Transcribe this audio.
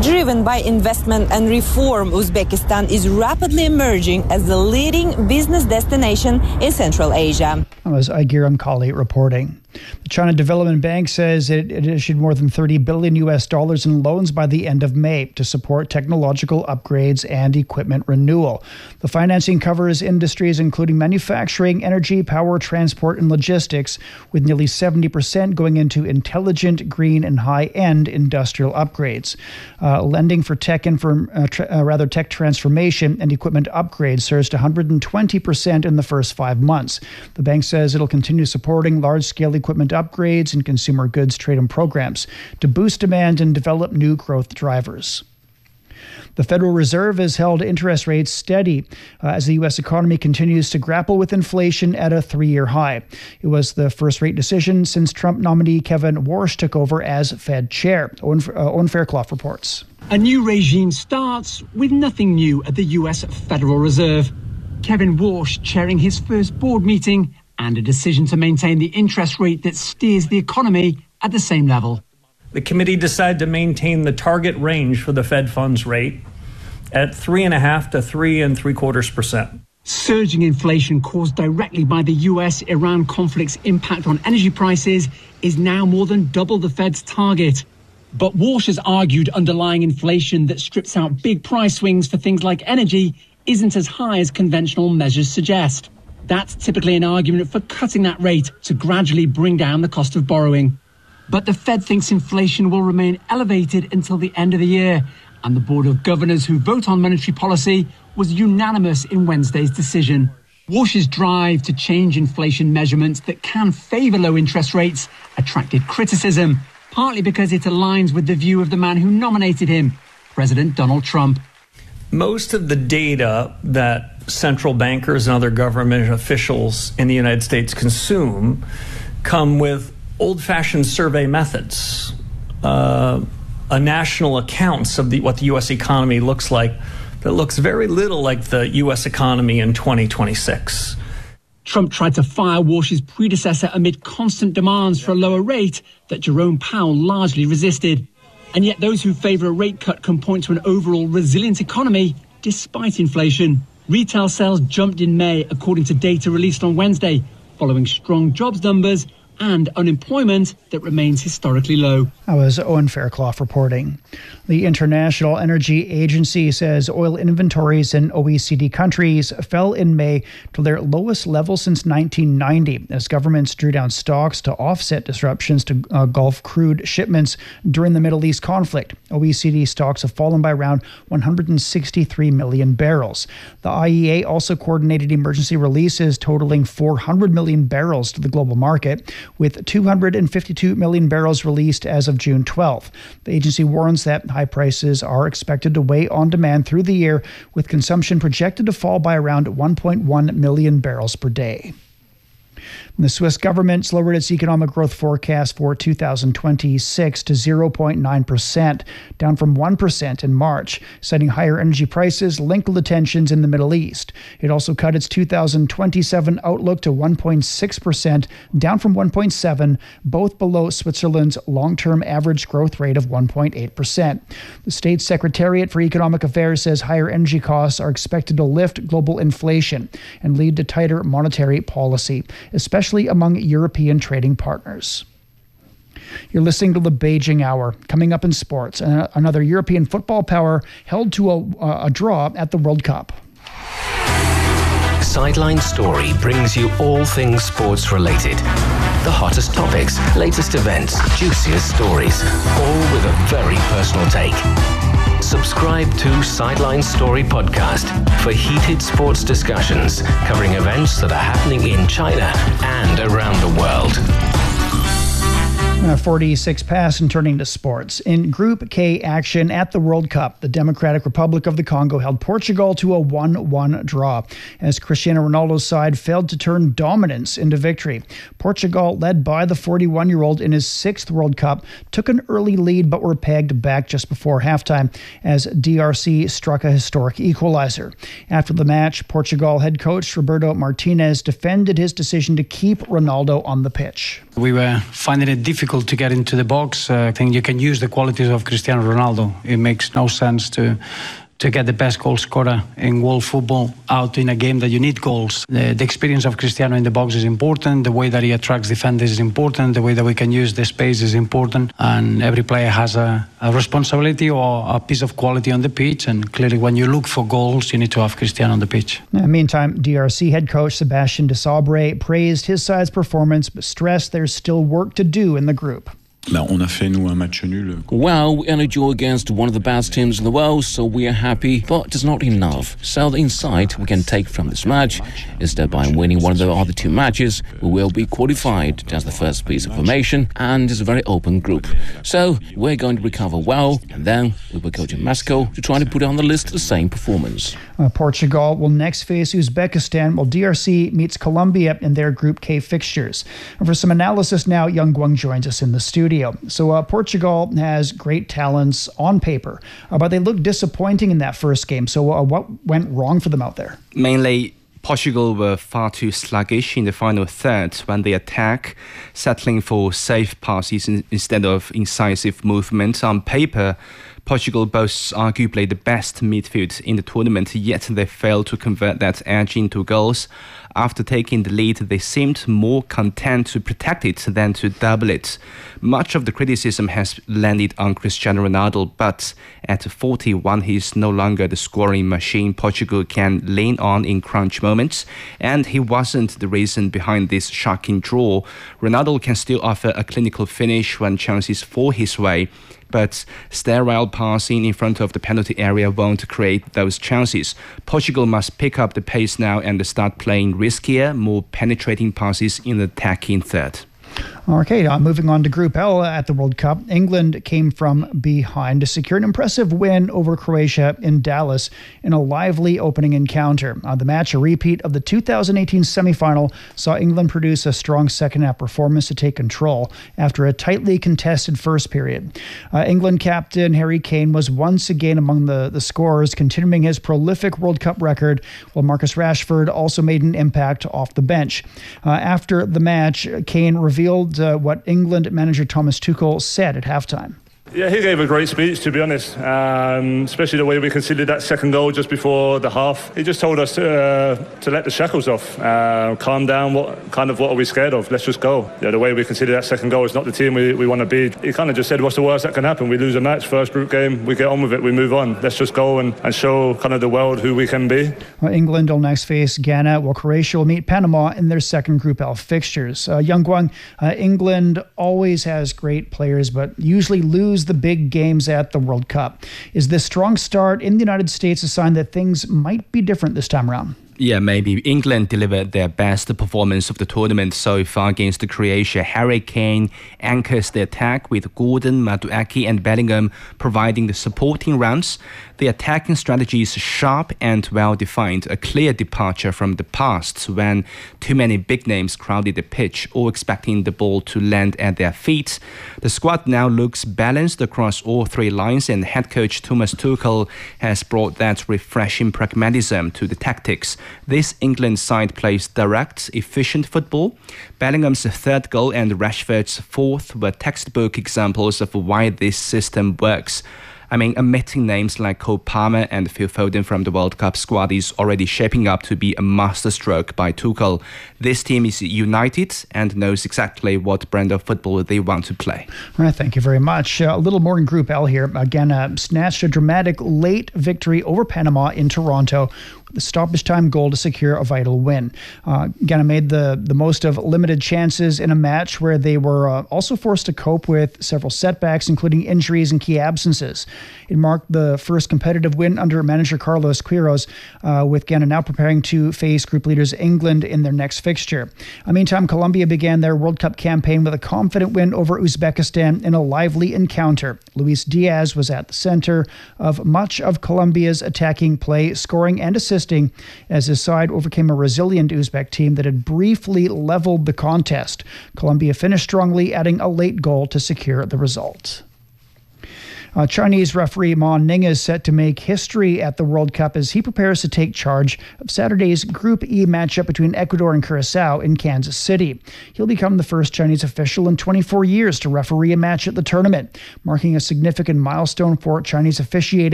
Driven by investment and reform, Uzbekistan is rapidly emerging as the leading business destination in Central Asia. That was Igir Amkali reporting. The China Development Bank says it issued more than $30 billion in loans by the end of May to support technological upgrades and equipment renewal. The financing covers industries including manufacturing, energy, power, transport, and logistics, with nearly 70% going into intelligent, green, and high-end industrial upgrades. Lending for tech transformation and equipment upgrades surged 120% in the first 5 months. The bank says it'll continue supporting large-scale equipment upgrades and consumer goods trade-in programs to boost demand and develop new growth drivers. The Federal Reserve has held interest rates steady as the U.S. economy continues to grapple with inflation at a 3-year high. It was the first rate decision since Trump nominee Kevin Warsh took over as Fed chair. Owen Fairclough reports. A new regime starts with nothing new at the U.S. Federal Reserve. Kevin Warsh chairing his first board meeting and a decision to maintain the interest rate that steers the economy at the same level. The committee decided to maintain the target range for the Fed funds rate at 3.5% to 3.75%. Surging inflation caused directly by the US-Iran conflict's impact on energy prices is now more than double the Fed's target. But Warsh has argued underlying inflation that strips out big price swings for things like energy isn't as high as conventional measures suggest. That's typically an argument for cutting that rate to gradually bring down the cost of borrowing. But the Fed thinks inflation will remain elevated until the end of the year, and the Board of Governors who vote on monetary policy was unanimous in Wednesday's decision. Warsh's drive to change inflation measurements that can favour low interest rates attracted criticism, partly because it aligns with the view of the man who nominated him, President Donald Trump. Most of the data that central bankers and other government officials in the United States consume come with old-fashioned survey methods, a national accounts of what the U.S. economy looks like that looks very little like the U.S. economy in 2026. Trump tried to fire Warsh's predecessor amid constant demands for a lower rate that Jerome Powell largely resisted. And yet those who favour a rate cut can point to an overall resilient economy despite inflation. Retail sales jumped in May, according to data released on Wednesday, following strong jobs numbers and unemployment that remains historically low. That was Owen Fairclough reporting. The International Energy Agency says oil inventories in OECD countries fell in May to their lowest level since 1990 as governments drew down stocks to offset disruptions to Gulf crude shipments during the Middle East conflict. OECD stocks have fallen by around 163 million barrels. The IEA also coordinated emergency releases totaling 400 million barrels to the global market, with 252 million barrels released as of June 12th. The agency warns that high prices are expected to weigh on demand through the year, with consumption projected to fall by around 1.1 million barrels per day. The Swiss government lowered its economic growth forecast for 2026 to 0.9%, down from 1% in March, citing higher energy prices linked to the tensions in the Middle East. It also cut its 2027 outlook to 1.6%, down from 1.7%, both below Switzerland's long-term average growth rate of 1.8%. The State Secretariat for Economic Affairs says higher energy costs are expected to lift global inflation and lead to tighter monetary policy, especially among European trading partners. You're listening to the Beijing Hour. Coming up in sports, another European football power held to a draw at the World Cup. Sideline Story brings you all things sports related. The hottest topics, latest events, juiciest stories, all with a very personal take. Subscribe to Sideline Story Podcast for heated sports discussions covering events that are happening in China and around the world. 46 past and turning to sports. In Group K action at the World Cup, the Democratic Republic of the Congo held Portugal to a 1-1 draw as Cristiano Ronaldo's side failed to turn dominance into victory. Portugal, led by the 41-year-old in his 6th World Cup, took an early lead but were pegged back just before halftime as DRC struck a historic equalizer. After the match, Portugal head coach Roberto Martinez defended his decision to keep Ronaldo on the pitch. We were finding it difficult to get into the box. I think you can use the qualities of Cristiano Ronaldo. It makes no sense to get the best goal scorer in world football out in a game that you need goals. The experience of Cristiano in the box is important. The way that he attracts defenders is important. The way that we can use the space is important. And every player has a responsibility or a piece of quality on the pitch. And clearly, when you look for goals, you need to have Cristiano on the pitch. Meantime, DRC head coach Sébastien Desabre praised his side's performance, but stressed there's still work to do in the group. On a fait, nous, un match nul. Well, we only drew against one of the best teams in the world, so we are happy, but it's not enough. So the insight we can take from this match is that by winning one of the other two matches, we will be qualified. That's the first piece of information, and it's a very open group. So we're going to recover well, and then we will go to Mexico to try to put on the list the same performance. Portugal will next face Uzbekistan, while DRC meets Colombia in their Group K fixtures. And for some analysis now, Young Guang joins us in the studio. So Portugal has great talents on paper, but they look disappointing in that first game. So what went wrong for them out there? Mainly, Portugal were far too sluggish in the final third when they attack, settling for safe passes instead of incisive movement. On paper, Portugal boasts arguably the best midfield in the tournament, yet they failed to convert that edge into goals. After taking the lead, they seemed more content to protect it than to double it. Much of the criticism has landed on Cristiano Ronaldo, but at 41, he's no longer the scoring machine Portugal can lean on in crunch moments, and he wasn't the reason behind this shocking draw. Ronaldo can still offer a clinical finish when chances fall his way, but sterile passing in front of the penalty area won't create those chances. Portugal must pick up the pace now and start playing riskier, more penetrating passes in the attacking third. Okay, moving on to Group L at the World Cup. England came from behind to secure an impressive win over Croatia in Dallas in a lively opening encounter. The match, a repeat of the 2018 semi-final, saw England produce a strong second-half performance to take control after a tightly contested first period. England captain Harry Kane was once again among the scorers, continuing his prolific World Cup record, while Marcus Rashford also made an impact off the bench. After the match, Kane revealed what England manager Thomas Tuchel said at halftime. Yeah, he gave a great speech, to be honest, especially the way we conceded that second goal just before the half. He just told us to let the shackles off, calm down, what are we scared of? Let's just go. Yeah, the way we conceded that second goal is not the team we want to be. He kind of just said, what's the worst that can happen? We lose a match, first group game, we get on with it, we move on. Let's just go and show kind of the world who we can be. England will next face Ghana, while Croatia will meet Panama in their second Group L fixtures. Young Guang, England always has great players, but usually lose the big games at the World Cup. Is this strong start in the United States a sign that things might be different this time around? Yeah, maybe. England delivered their best performance of the tournament so far against Croatia. Harry Kane anchors the attack with Gordon, Madueke and Bellingham providing the supporting runs. The attacking strategy is sharp and well-defined, a clear departure from the past when too many big names crowded the pitch, all expecting the ball to land at their feet. The squad now looks balanced across all three lines, and head coach Thomas Tuchel has brought that refreshing pragmatism to the tactics. This England side plays direct, efficient football. Bellingham's third goal and Rashford's fourth were textbook examples of why this system works. I mean, omitting names like Cole Palmer and Phil Foden from the World Cup squad is already shaping up to be a masterstroke by Tuchel. This team is united and knows exactly what brand of football they want to play. All right, thank you very much. A little more in Group L here. Again, snatched a dramatic late victory over Panama in Toronto, the stoppage time goal to secure a vital win. Ghana made the most of limited chances in a match where they were also forced to cope with several setbacks, including injuries and key absences. It marked the first competitive win under manager Carlos Queiroz, with Ghana now preparing to face group leaders England in their next fixture. Meantime, Colombia began their World Cup campaign with a confident win over Uzbekistan in a lively encounter. Luis Diaz was at the center of much of Colombia's attacking play, scoring and assisting as his side overcame a resilient Uzbek team that had briefly leveled the contest. Colombia finished strongly, adding a late goal to secure the result. Chinese referee Ma Ning is set to make history at the World Cup as he prepares to take charge of Saturday's Group E matchup between Ecuador and Curacao in Kansas City. He'll become the first Chinese official in 24 years to referee a match at the tournament, marking a significant milestone for Chinese officiating